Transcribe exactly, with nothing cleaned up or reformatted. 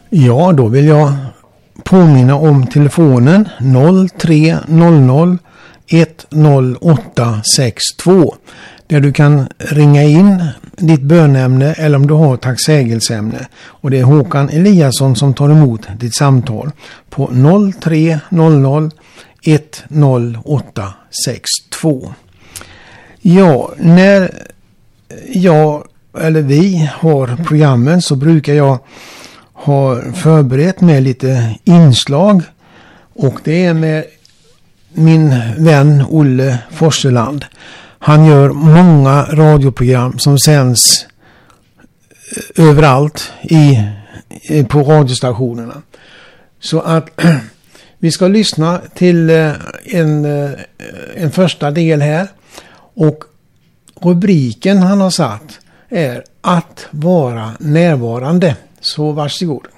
Ja, då vill jag påminna om telefonen noll tre noll noll ett noll åtta sex två där du kan ringa in ditt bönämne eller om du har tacksägelseämne. Och det är Håkan Eliasson som tar emot ditt samtal på noll tre noll noll ett noll åtta sex två. Ja, när jag eller vi har programmen så brukar jag ha förberett med lite inslag, och det är med min vän Olle Forseland. Han gör många radioprogram som sänds överallt i, på radiostationerna. Så att vi ska lyssna till en, en första del här, och rubriken han har satt är att vara närvarande. Så varsågod.